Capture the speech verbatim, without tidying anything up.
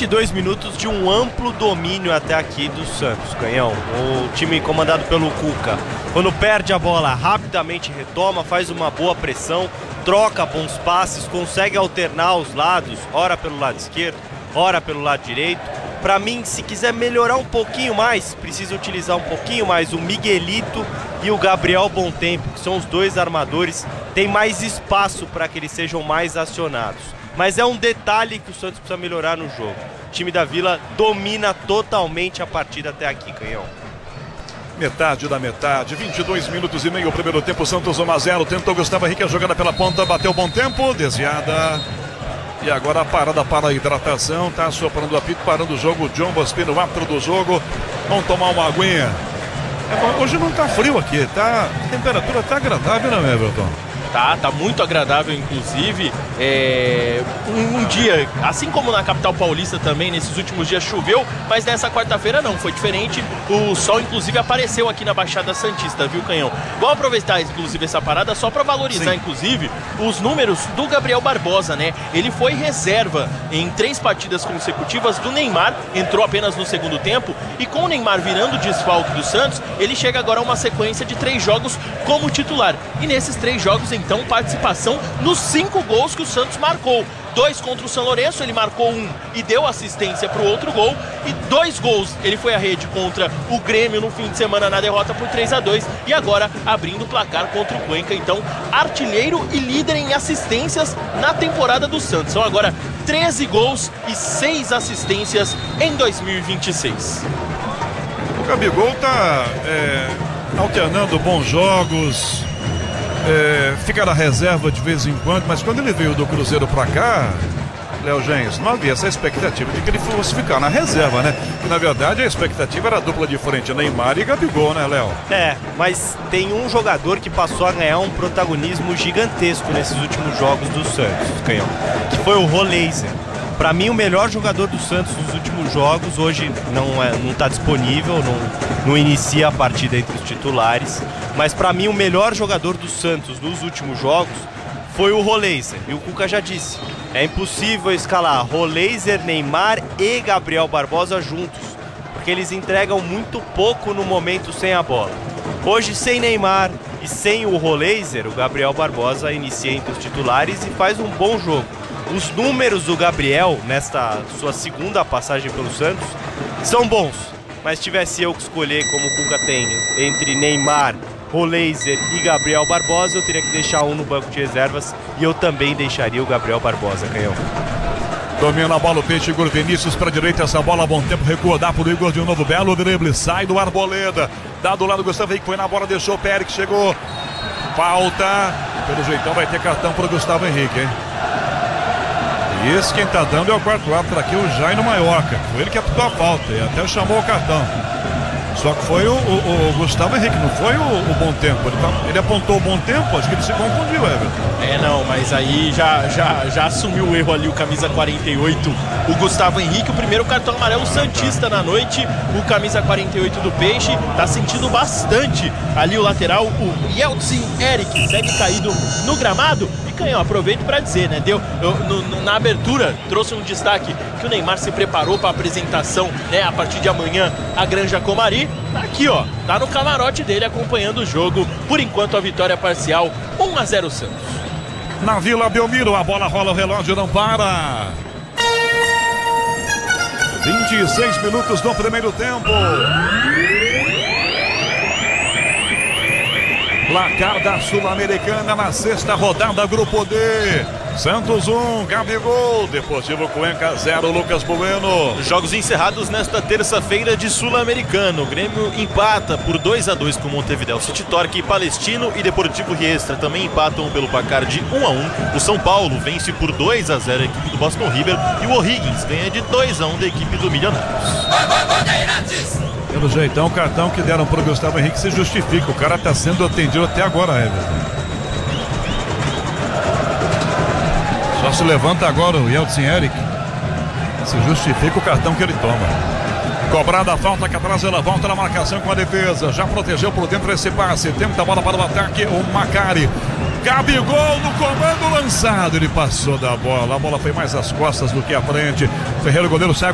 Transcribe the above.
e dois minutos de um amplo domínio até aqui do Santos, Canhão. O time comandado pelo Cuca, quando perde a bola, rapidamente retoma, faz uma boa pressão, troca bons passes, consegue alternar os lados, ora pelo lado esquerdo, ora pelo lado direito. Para mim, se quiser melhorar um pouquinho mais, precisa utilizar um pouquinho mais o Miguelito e o Gabriel Bontempo, que são os dois armadores, tem mais espaço para que eles sejam mais acionados. Mas é um detalhe que o Santos precisa melhorar no jogo. O time da Vila domina totalmente a partida até aqui, Canhão. Metade da metade, vinte e dois minutos e meio, o primeiro tempo, Santos um a zero, tentou Gustavo Henrique a jogada pela ponta, bateu bom tempo, desviada. E agora a parada para a hidratação, tá soprando o apito, parando o jogo, John Bospino, árbitro do jogo. Vamos tomar uma aguinha. É bom, hoje não tá frio aqui, tá? A temperatura tá agradável, não é, Everton? Tá, tá muito agradável, inclusive. É, um, um dia, assim como na capital paulista também, nesses últimos dias choveu, mas nessa quarta-feira não, foi diferente. O sol, inclusive, apareceu aqui na Baixada Santista, viu, Canhão? Vou aproveitar, inclusive, essa parada só para valorizar, Sim. inclusive, os números do Gabriel Barbosa, né? Ele foi reserva em três partidas consecutivas do Neymar, entrou apenas no segundo tempo, e com o Neymar virando desfalque do Santos, ele chega agora a uma sequência de três jogos como titular. E nesses três jogos, então, participação nos cinco gols que o Santos marcou. Dois contra o São Lourenço, ele marcou um e deu assistência para o outro gol. E dois gols, ele foi à rede contra o Grêmio no fim de semana na derrota por três a dois. E agora abrindo o placar contra o Cuenca. Então, artilheiro e líder em assistências na temporada do Santos. São agora treze gols e seis assistências em dois mil e vinte e seis. O Gabigol tá é, alternando bons jogos. É, fica na reserva de vez em quando, mas quando ele veio do Cruzeiro pra cá, Léo Gens, não havia essa expectativa de que ele fosse ficar na reserva, né? Que, na verdade, a expectativa era a dupla de frente, Neymar e Gabigol, né, Léo? É, mas tem um jogador que passou a ganhar um protagonismo gigantesco nesses últimos jogos do Santos, Canhão, que foi o Roleiser. Para mim, o melhor jogador do Santos nos últimos jogos, hoje não é, não está disponível, não, não inicia a partida entre os titulares, mas para mim o melhor jogador do Santos nos últimos jogos foi o Roleiser. E o Cuca já disse, é impossível escalar Roleiser, Neymar e Gabriel Barbosa juntos, porque eles entregam muito pouco no momento sem a bola. Hoje, sem Neymar e sem o Roleiser, o Gabriel Barbosa inicia entre os titulares e faz um bom jogo. Os números do Gabriel, nesta sua segunda passagem pelo Santos, são bons. Mas tivesse eu que escolher, como o Cuca tem, entre Neymar, Roleiser e Gabriel Barbosa, eu teria que deixar um no banco de reservas e eu também deixaria o Gabriel Barbosa, Canhão. Domina a bola o Peixe, Igor Vinícius para direita, essa bola a bom tempo, recua, dá pro Igor de um novo belo drible, sai do Arboleda, dá do lado do Gustavo Henrique, foi na bola, deixou o Pérez, chegou, falta, pelo jeitão vai ter cartão pro Gustavo Henrique, hein? E esse quem tá dando é o quarto árbitro aqui, o Jairo Maioca. Foi ele que apitou a falta e até chamou o cartão. Só que foi o, o, o Gustavo Henrique, não foi o, o Bom Tempo. Ele, tá, ele apontou o Bom Tempo, acho que ele se confundiu, Everton. É, não, mas aí já, já, já assumiu o erro ali o camisa quarenta e oito, o Gustavo Henrique. O primeiro cartão amarelo santista na noite, o camisa quarenta e oito do Peixe. Tá sentindo bastante ali o lateral, o Yeltsin Eric, segue caído no gramado. Canhão, aproveito para dizer, né? Deu, eu, no, na abertura trouxe um destaque que o Neymar se preparou para a apresentação, né? A partir de amanhã, a Granja Comari. Tá aqui, ó, tá no camarote dele acompanhando o jogo. Por enquanto, a vitória parcial, um a zero Santos. Na Vila Belmiro, a bola rola, o relógio não para. vinte e seis minutos do primeiro tempo. Placar da Sul-Americana na sexta rodada, Grupo D. Santos um, Gabigol. Deportivo Cuenca zero, Lucas Bueno. Jogos encerrados nesta terça-feira de Sul-Americano. O Grêmio empata por dois a dois com Montevideo City Torque, Palestino e Deportivo Riestra também empatam pelo placar de um a um. O São Paulo vence por dois a zero a equipe do Boston River e o O'Higgins ganha de dois a um da equipe do Milionários. Pelo jeitão, o cartão que deram para o Gustavo Henrique se justifica. O cara está sendo atendido até agora, Everton. Só se levanta agora o Yeltsin Eric. Se justifica o cartão que ele toma. Cobrada a falta que atrás ela volta na marcação com a defesa. Já protegeu por dentro esse passe. Tenta a bola para o ataque. O Macari. Gabigol no comando lançado. Ele passou da bola. A bola foi mais às costas do que à frente. Ferreira, o goleiro sai.